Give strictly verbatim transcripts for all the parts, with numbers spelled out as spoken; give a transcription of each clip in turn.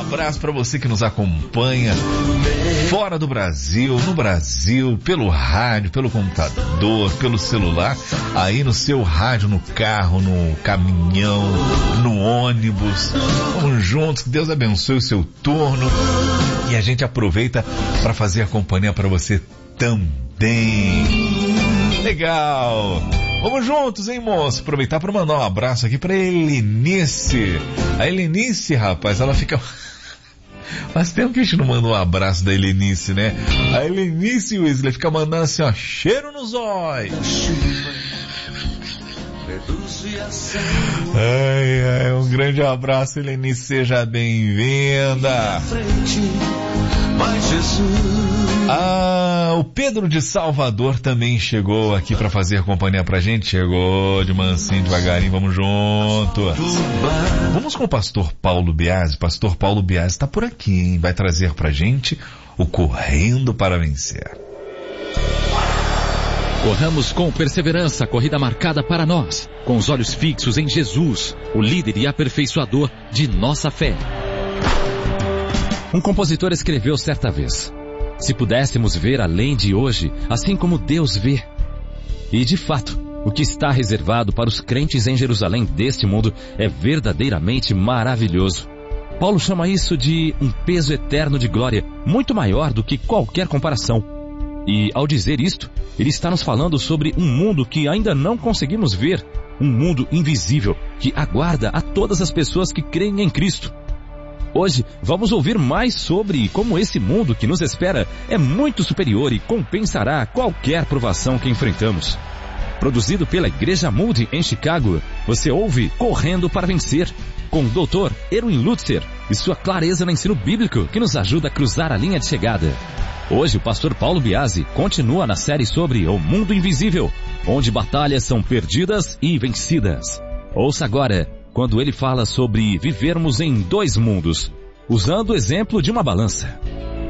abraço para você que nos acompanha fora do Brasil, no Brasil, pelo rádio, pelo computador, pelo celular, aí no seu rádio, no carro, no caminhão, no ônibus. Vamos juntos, que Deus abençoe o seu turno e a gente aproveita para fazer a companhia para você também. Legal! Vamos juntos, hein, moço? Aproveitar para mandar um abraço aqui para Helenice. A Helenice, rapaz, ela fica... Faz tempo que a gente não manda um abraço da Helenice, né? A Helenice Wesley fica mandando assim, ó, cheiro nos olhos. Ai, ai, um grande abraço, Helenice, seja bem-vinda. Ah, o Pedro de Salvador também chegou aqui para fazer companhia pra gente. Chegou de mansinho, devagarinho, vamos junto. Vamos com o pastor Paulo Biasi. Pastor Paulo Biasi está por aqui, hein? Vai trazer pra gente o Correndo para Vencer. Corramos com perseverança a corrida marcada para nós, com os olhos fixos em Jesus, o líder e aperfeiçoador de nossa fé. Um compositor escreveu certa vez: se pudéssemos ver além de hoje, assim como Deus vê. E de fato, o que está reservado para os crentes em Jerusalém deste mundo é verdadeiramente maravilhoso. Paulo chama isso de um peso eterno de glória, muito maior do que qualquer comparação. E ao dizer isto, ele está nos falando sobre um mundo que ainda não conseguimos ver, um mundo invisível que aguarda a todas as pessoas que creem em Cristo. Hoje vamos ouvir mais sobre como esse mundo que nos espera é muito superior e compensará qualquer provação que enfrentamos. Produzido pela Igreja Moody em Chicago, você ouve Correndo para Vencer, com o doutor Erwin Lutzer e sua clareza no ensino bíblico que nos ajuda a cruzar a linha de chegada. Hoje o pastor Paulo Biasi continua na série sobre o mundo invisível, onde batalhas são perdidas e vencidas. Ouça agora quando ele fala sobre vivermos em dois mundos, usando o exemplo de uma balança.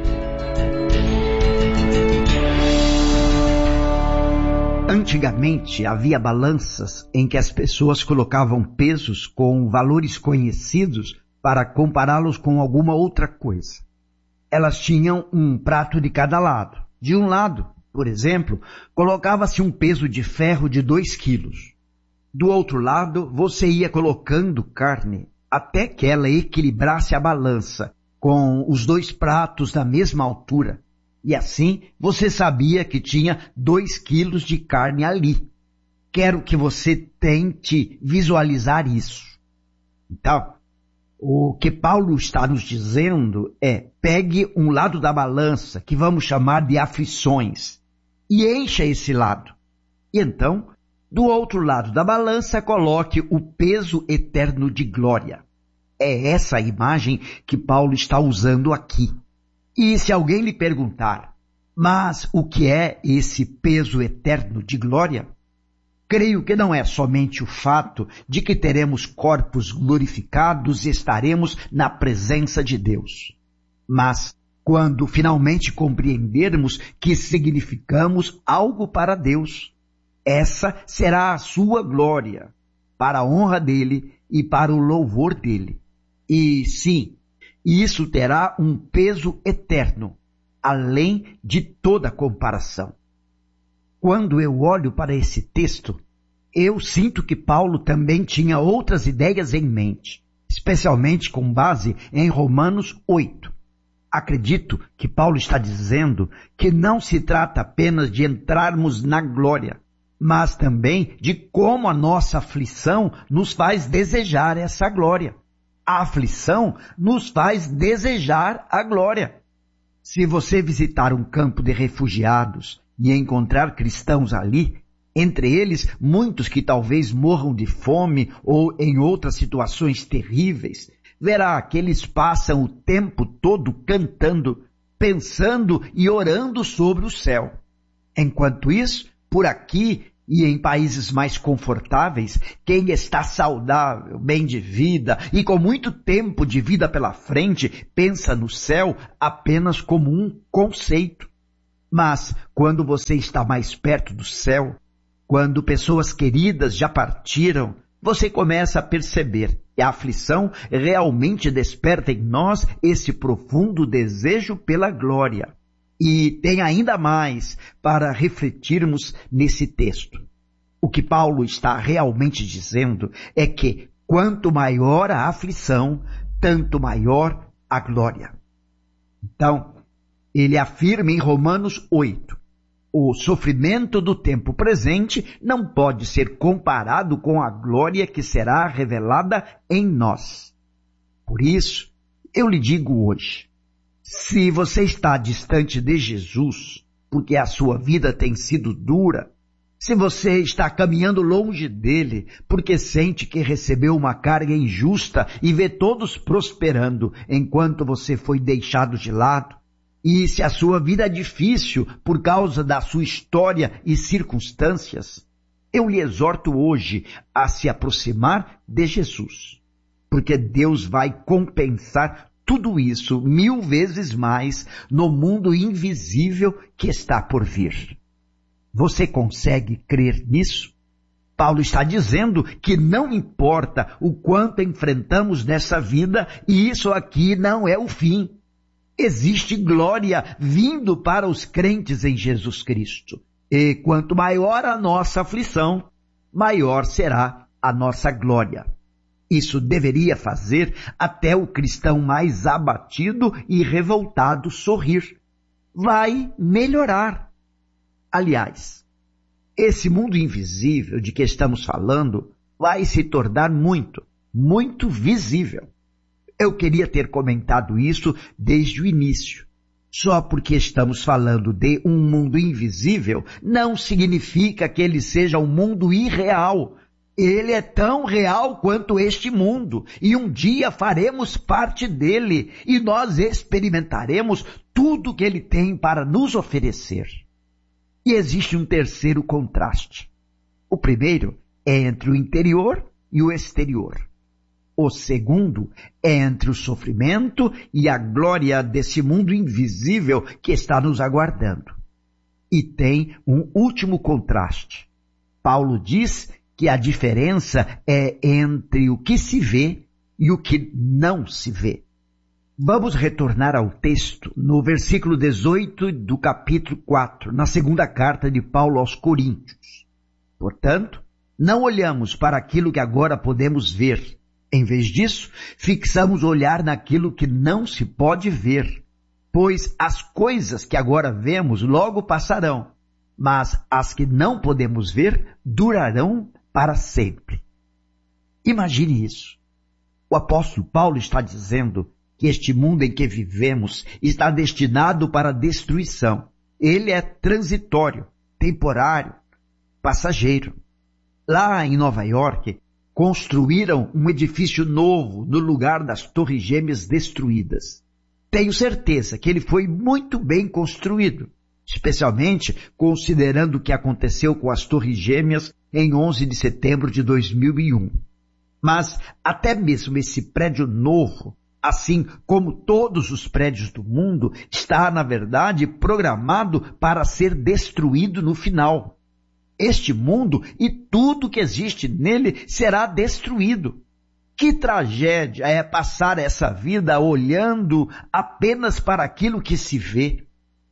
Antigamente havia balanças em que as pessoas colocavam pesos com valores conhecidos para compará-los com alguma outra coisa. Elas tinham um prato de cada lado. De um lado, por exemplo, colocava-se um peso de ferro de dois quilos. Do outro lado, você ia colocando carne até que ela equilibrasse a balança com os dois pratos da mesma altura. E assim, você sabia que tinha dois quilos de carne ali. Quero que você tente visualizar isso. Então, o que Paulo está nos dizendo é: pegue um lado da balança, que vamos chamar de aflições, e encha esse lado. E então, do outro lado da balança, coloque o peso eterno de glória. É essa a imagem que Paulo está usando aqui. E se alguém lhe perguntar, mas o que é esse peso eterno de glória? Creio que não é somente o fato de que teremos corpos glorificados e estaremos na presença de Deus. Mas, quando finalmente compreendermos que significamos algo para Deus, essa será a sua glória, para a honra dele e para o louvor dele. E sim, isso terá um peso eterno, além de toda comparação. Quando eu olho para esse texto, eu sinto que Paulo também tinha outras ideias em mente, especialmente com base em Romanos oito. Acredito que Paulo está dizendo que não se trata apenas de entrarmos na glória, mas também de como a nossa aflição nos faz desejar essa glória. A aflição nos faz desejar a glória. Se você visitar um campo de refugiados e encontrar cristãos ali, entre eles muitos que talvez morram de fome ou em outras situações terríveis, verá que eles passam o tempo todo cantando, pensando e orando sobre o céu. Enquanto isso, por aqui e em países mais confortáveis, quem está saudável, bem de vida e com muito tempo de vida pela frente, pensa no céu apenas como um conceito. Mas quando você está mais perto do céu, quando pessoas queridas já partiram, você começa a perceber, que a aflição realmente desperta em nós esse profundo desejo pela glória. E tem ainda mais para refletirmos nesse texto. O que Paulo está realmente dizendo é que quanto maior a aflição, tanto maior a glória. Então, ele afirma em Romanos oito, o sofrimento do tempo presente não pode ser comparado com a glória que será revelada em nós. Por isso, eu lhe digo hoje, se você está distante de Jesus, porque a sua vida tem sido dura, se você está caminhando longe dele, porque sente que recebeu uma carga injusta e vê todos prosperando enquanto você foi deixado de lado, e se a sua vida é difícil por causa da sua história e circunstâncias, eu lhe exorto hoje a se aproximar de Jesus, porque Deus vai compensar tudo isso mil vezes mais no mundo invisível que está por vir. Você consegue crer nisso? Paulo está dizendo que não importa o quanto enfrentamos nessa vida, e isso aqui não é o fim. Existe glória vindo para os crentes em Jesus Cristo. E quanto maior a nossa aflição, maior será a nossa glória. Isso deveria fazer até o cristão mais abatido e revoltado sorrir. Vai melhorar. Aliás, esse mundo invisível de que estamos falando vai se tornar muito, muito visível. Eu queria ter comentado isso desde o início. Só porque estamos falando de um mundo invisível não significa que ele seja um mundo irreal. Ele é tão real quanto este mundo, e um dia faremos parte dele, e nós experimentaremos tudo que ele tem para nos oferecer. E existe um terceiro contraste. O primeiro é entre o interior e o exterior. O segundo é entre o sofrimento e a glória desse mundo invisível que está nos aguardando. E tem um último contraste. Paulo diz que a diferença é entre o que se vê e o que não se vê. Vamos retornar ao texto no versículo dezoito do capítulo quatro, na segunda carta de Paulo aos Coríntios. Portanto, não olhamos para aquilo que agora podemos ver. Em vez disso, fixamos o olhar naquilo que não se pode ver, pois as coisas que agora vemos logo passarão, mas as que não podemos ver durarão para sempre. Imagine isso. O apóstolo Paulo está dizendo que este mundo em que vivemos está destinado para destruição. Ele é transitório, temporário, passageiro. Lá em Nova York, construíram um edifício novo no lugar das Torres Gêmeas destruídas. Tenho certeza que ele foi muito bem construído, especialmente considerando o que aconteceu com as Torres Gêmeas em onze de setembro de dois mil e um. Mas até mesmo esse prédio novo, assim como todos os prédios do mundo, está, na verdade, programado para ser destruído no final. Este mundo e tudo que existe nele será destruído. Que tragédia é passar essa vida olhando apenas para aquilo que se vê.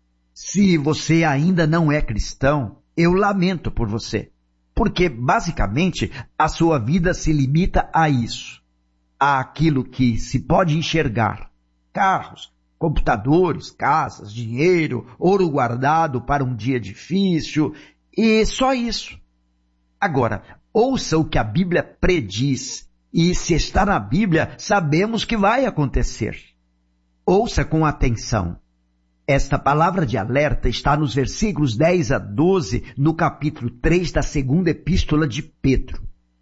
Se você ainda não é cristão, eu lamento por você, porque basicamente a sua vida se limita a isso, àquilo que se pode enxergar: carros, computadores, casas, dinheiro, ouro guardado para um dia difícil, e só isso. Agora, ouça o que a Bíblia prediz, e se está na Bíblia, sabemos que vai acontecer. Ouça com atenção. Esta palavra de alerta está nos versículos dez a doze, no capítulo três da segunda epístola de Pedro.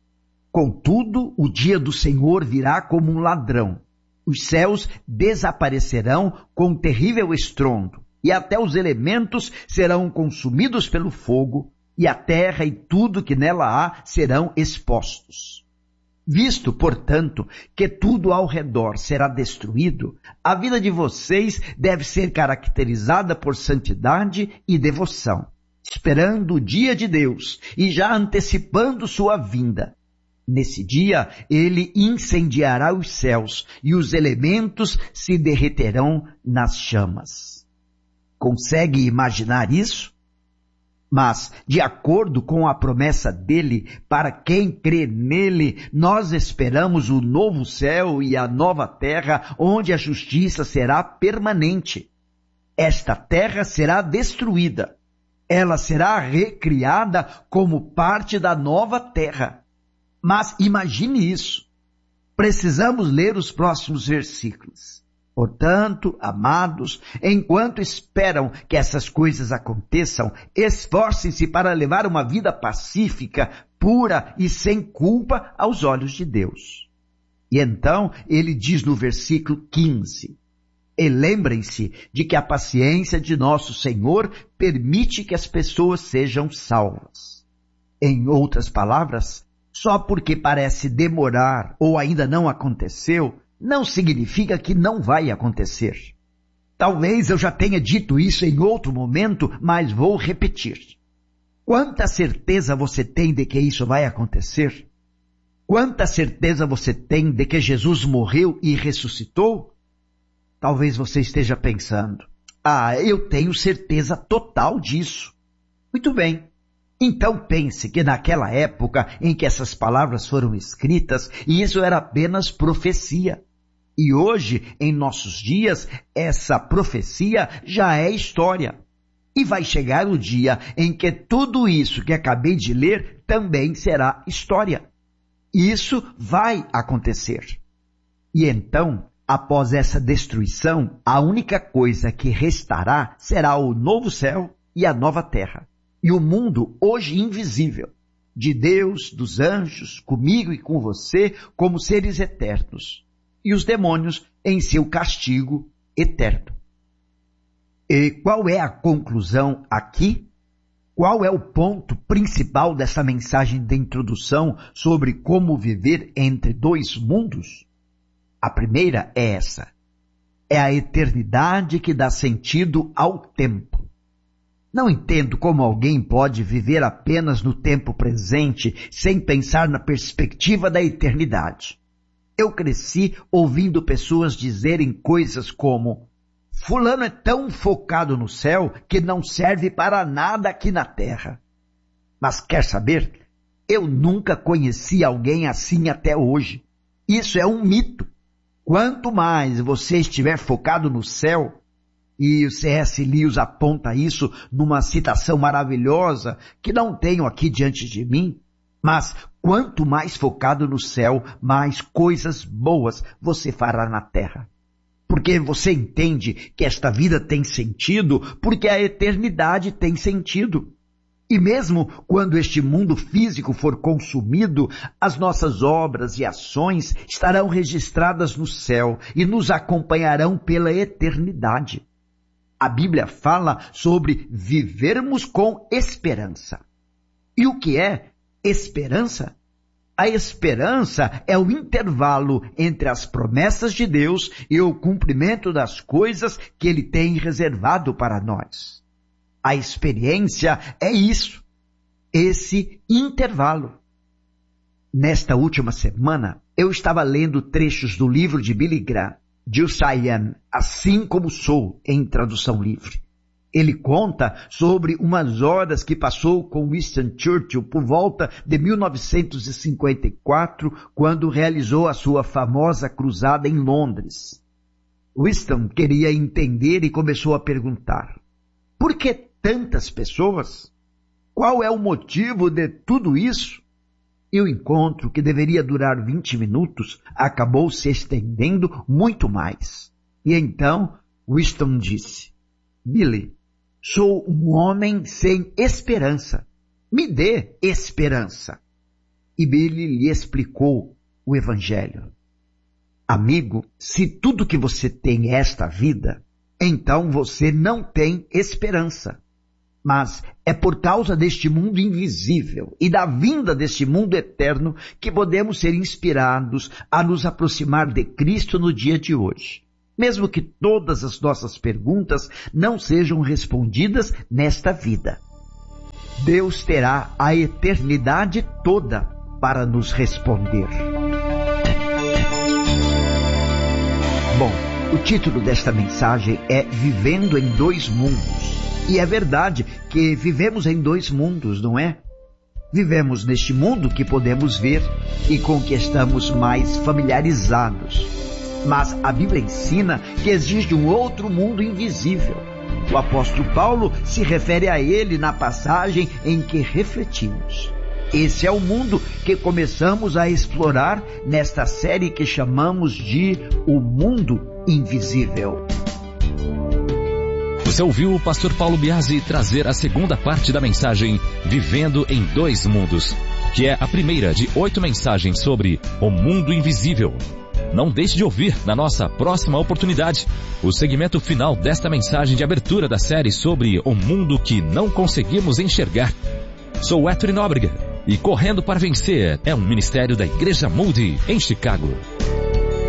Contudo, o dia do Senhor virá como um ladrão. Os céus desaparecerão com um terrível estrondo, e até os elementos serão consumidos pelo fogo, e a terra e tudo que nela há serão expostos. Visto, portanto, que tudo ao redor será destruído, a vida de vocês deve ser caracterizada por santidade e devoção, esperando o dia de Deus e já antecipando sua vinda. Nesse dia, ele incendiará os céus e os elementos se derreterão nas chamas. Consegue imaginar isso? Mas, de acordo com a promessa dele, para quem crê nele, nós esperamos o novo céu e a nova terra, onde a justiça será permanente. Esta terra será destruída. Ela será recriada como parte da nova terra. Mas imagine isso. Precisamos ler os próximos versículos. Portanto, amados, enquanto esperam que essas coisas aconteçam, esforcem-se para levar uma vida pacífica, pura e sem culpa aos olhos de Deus. E então ele diz no versículo quinze, e lembrem-se de que a paciência de nosso Senhor permite que as pessoas sejam salvas. Em outras palavras, só porque parece demorar ou ainda não aconteceu, não significa que não vai acontecer. Talvez eu já tenha dito isso em outro momento, mas vou repetir. Quanta certeza você tem de que isso vai acontecer? Quanta certeza você tem de que Jesus morreu e ressuscitou? Talvez você esteja pensando, ah, eu tenho certeza total disso. Muito bem. Então pense que naquela época em que essas palavras foram escritas, isso era apenas profecia. E hoje, em nossos dias, essa profecia já é história. E vai chegar o dia em que tudo isso que acabei de ler também será história. Isso vai acontecer. E então, após essa destruição, a única coisa que restará será o novo céu e a nova terra. E o mundo hoje invisível, de Deus, dos anjos, comigo e com você, como seres eternos. E os demônios em seu castigo eterno. E qual é a conclusão aqui? Qual é o ponto principal dessa mensagem de introdução sobre como viver entre dois mundos? A primeira é essa. É a eternidade que dá sentido ao tempo. Não entendo como alguém pode viver apenas no tempo presente sem pensar na perspectiva da eternidade. Eu cresci ouvindo pessoas dizerem coisas como: fulano é tão focado no céu que não serve para nada aqui na terra. Mas quer saber? Eu nunca conheci alguém assim até hoje. Isso é um mito. Quanto mais você estiver focado no céu, e o C S Lewis aponta isso numa citação maravilhosa que não tenho aqui diante de mim, mas quanto mais focado no céu, mais coisas boas você fará na terra. Porque você entende que esta vida tem sentido, porque a eternidade tem sentido. E mesmo quando este mundo físico for consumido, as nossas obras e ações estarão registradas no céu e nos acompanharão pela eternidade. A Bíblia fala sobre vivermos com esperança. E o que é esperança? A esperança é o intervalo entre as promessas de Deus e o cumprimento das coisas que Ele tem reservado para nós. A experiência é isso, esse intervalo. Nesta última semana, eu estava lendo trechos do livro de Billy Graham, Just I Am, Assim Como Sou, em tradução livre. Ele conta sobre umas horas que passou com Winston Churchill por volta de mil novecentos e cinquenta e quatro, quando realizou a sua famosa cruzada em Londres. Winston queria entender e começou a perguntar: por que tantas pessoas? Qual é o motivo de tudo isso? E o encontro, que deveria durar vinte minutos, acabou se estendendo muito mais. E então Winston disse: Billy, sou um homem sem esperança. Me dê esperança. E Billy lhe explicou o Evangelho. Amigo, se tudo que você tem é esta vida, então você não tem esperança. Mas é por causa deste mundo invisível e da vinda deste mundo eterno que podemos ser inspirados a nos aproximar de Cristo no dia de hoje. Mesmo que todas as nossas perguntas não sejam respondidas nesta vida. Deus terá a eternidade toda para nos responder. Bom, o título desta mensagem é Vivendo em Dois Mundos. E é verdade que vivemos em dois mundos, não é? Vivemos neste mundo que podemos ver e com que estamos mais familiarizados. Mas a Bíblia ensina que existe um outro mundo invisível. O apóstolo Paulo se refere a ele na passagem em que refletimos. Esse é o mundo que começamos a explorar nesta série que chamamos de O Mundo Invisível. Você ouviu o pastor Paulo Biasi trazer a segunda parte da mensagem Vivendo em Dois Mundos, que é a primeira de oito mensagens sobre o mundo invisível. Não deixe de ouvir, na nossa próxima oportunidade, o segmento final desta mensagem de abertura da série sobre o mundo que não conseguimos enxergar. Sou Héctor Nóbrega e Correndo para Vencer é um ministério da Igreja Moody em Chicago.